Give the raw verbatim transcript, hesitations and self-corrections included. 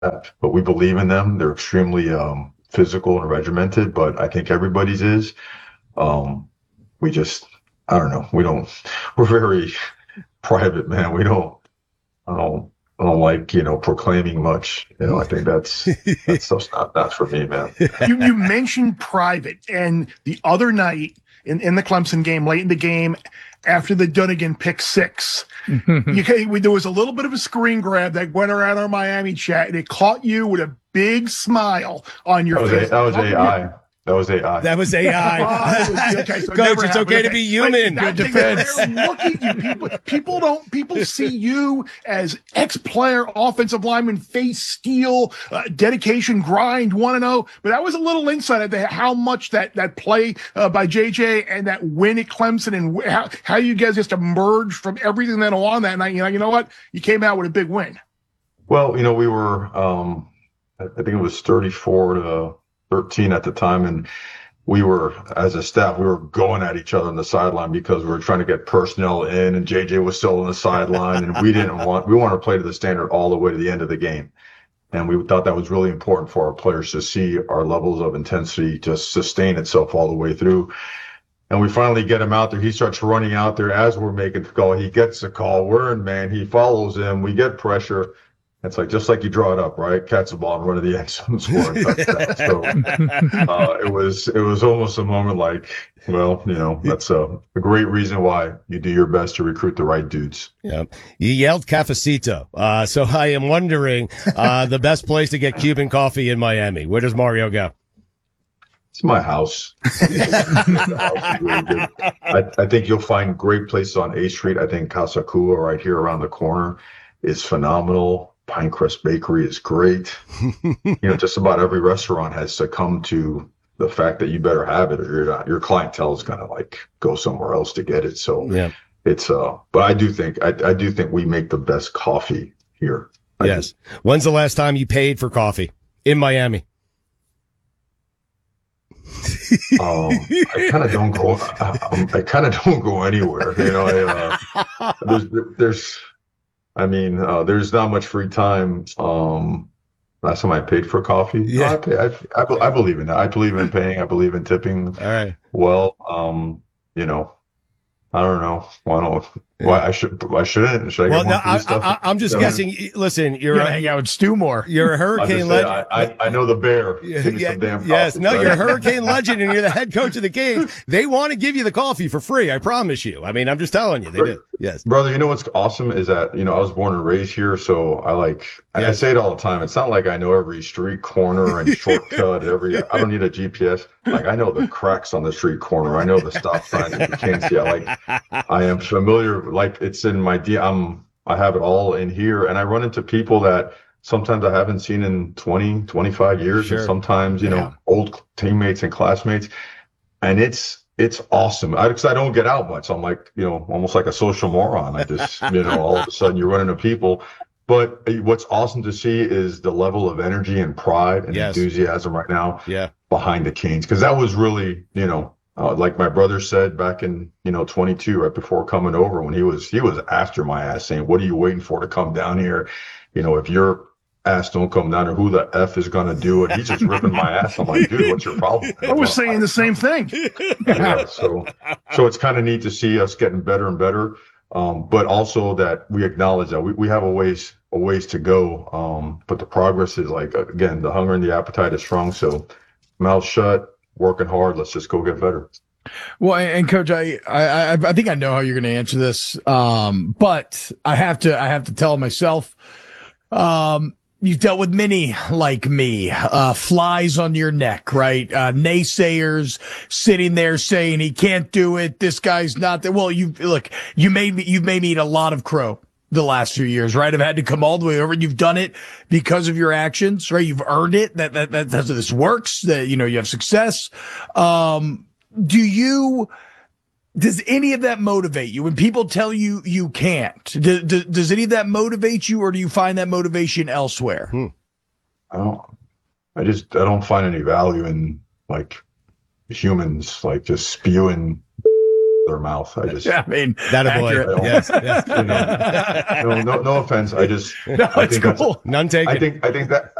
but we believe in them. They're extremely um, physical and regimented, but I think everybody's is. Um, we just, I don't know. We don't, we're very private, man. We don't, I don't, I don't like, you know, proclaiming much. You know, I think that's, that stuff's not, not for me, man. You, you mentioned private, and the other night in, in the Clemson game, late in the game, after the Dunnigan pick six, you, there was a little bit of a screen grab that went around our Miami chat, and it caught you with a big smile on your That was, face. a, that was A I. That was A I. That was A I. Okay, so Coach, it's happened. okay to be human. Good defense. They're looking at you. People, people don't. People see you as ex-player, offensive lineman, face steel, uh, dedication, grind, one and zero. But that was a little insight into how much that that play uh, by J J and that win at Clemson, and how, how you guys just emerged from everything that won that night. You know, you know what? You came out with a big win. Well, you know, we were. Um, I think it was thirty-four to thirteen at the time, and we were, as a staff, we were going at each other on the sideline because we were trying to get personnel in, and J J was still on the sideline, and we didn't want we wanted to play to the standard all the way to the end of the game, and we thought that was really important for our players to see our levels of intensity just sustain itself all the way through. And we finally get him out there. He starts running out there as we're making the call. He gets the call. We're in man. He follows him. We get pressure. It's like, just like you draw it up, right? Catch the ball and run to the end zone, score a touchdown. So uh, it was it was almost a moment like, well, you know, that's a, a great reason why you do your best to recruit the right dudes. Yeah, you yelled Cafecito. Uh, so I am wondering uh, the best place to get Cuban coffee in Miami. Where does Mario go? It's my house. I, I think you'll find great places on A Street. I think Casa Cuba right here around the corner is phenomenal. Pinecrest Bakery is great. You know, just about every restaurant has succumbed to the fact that you better have it, or you're not, your clientele is gonna like go somewhere else to get it. So yeah, it's uh. But I do think I, I do think we make the best coffee here. I yes. do. When's the last time you paid for coffee in Miami? um, I kind of don't go. I, I kind of don't go anywhere. You know, I, uh, there's there's. I mean, uh, there's not much free time. Um, last time I paid for coffee, yeah, no, I, pay, I, I, I believe in that. I believe in paying. I believe in tipping. All right. Well, um, you know, I don't know. Why don't? Why I should? Why shouldn't? Should I well, get no, more free I, stuff? I, I'm just So, guessing. Listen, you're yeah, hang out with Stu more. You're a hurricane legend. I, I, I know the bear. Yeah, Give me yeah, some damn yes, coffee, no, right? you're a hurricane legend, and you're the head coach of the Canes. They want to give you the coffee for free. I promise you. I mean, I'm just telling you, they do. Yes, brother. You know what's awesome is that you know I was born and raised here, so I like. I, I say it all the time. It's not like I know every street corner and shortcut. Every I don't need a G P S. Like I know the cracks on the street corner. I know the stop signs that you can't see. I like. I am familiar. Like it's in my D. I'm. I have it all in here, and I run into people that sometimes I haven't seen in twenty, twenty-five years, Sure. and sometimes you know Yeah. old teammates and classmates, and it's. It's awesome. I, cause I don't get out much. I'm like, you know, almost like a social moron. I just, you know, all of a sudden you're running into people. But what's awesome to see is the level of energy and pride and Yes. enthusiasm right now yeah, behind the Canes. Cause that was really, you know, uh, like my brother said back in, you know, twenty-two, right before coming over, when he was, he was after my ass saying, what are you waiting for to come down here? You know, if your ass don't come down here, who the F is going to do it? He's just ripping my ass. I'm like, dude, what's your problem? I was saying the same thing. Yeah, so so it's kind of neat to see us getting better and better, um, but also that we acknowledge that we, we have a ways a ways to go, um, but the progress is like, again, the hunger and the appetite is strong, so mouth shut, working hard, let's just go get better. Well, and, and coach, I, I, I think I know how you're going to answer this. Um, but I have to, I have to tell myself, um, you've dealt with many like me, uh, flies on your neck, right? Uh, naysayers sitting there saying he can't do it. This guy's not there. Well, you look, you made me, you've made me eat a lot of crow the last few years, right? I've had to come all the way over, and you've done it because of your actions, right? You've earned it. That, that, that, that's how this works, that, you know, you have success. Um, do you, does any of that motivate you when people tell you you can't? Do, do, does any of that motivate you, or do you find that motivation elsewhere? Hmm. I don't, I just, I don't find any value in like humans, like just spewing their mouth. I just, Yeah, I mean, That a accurate. boy. Yes, yes. you know, no, no, no offense. I just, No, I it's think that's, cool. None taken. I think, I think that,